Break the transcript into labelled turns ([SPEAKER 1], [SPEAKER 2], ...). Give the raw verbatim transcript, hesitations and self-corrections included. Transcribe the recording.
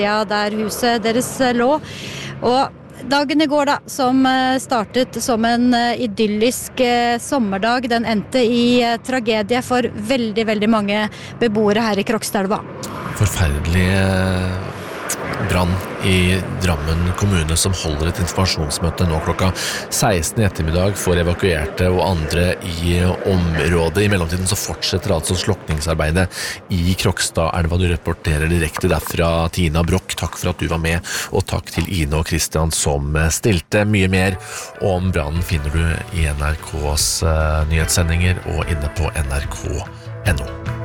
[SPEAKER 1] Ja, der huset deres lå. Og dagen i går da, som startet som en idyllisk sommerdag, den endte i tragedie for veldig, veldig mange beboere her i Krokstadelva.
[SPEAKER 2] Forferdelig brann i Drammen kommune som holder et informasjonsmøte nå klokka seksten i ettermiddag for evakuerte og andre i området. I mellomtiden så fortsetter altså slukningsarbeidet i Krokstadelva. Du rapporterer direkte derfra, Tina Brock. Takk for at du var med, og takk til Ine og Christian som stilte. Mye mer om brannen finner du i N R K's nyhetssendinger og inne på N R K punktum N O.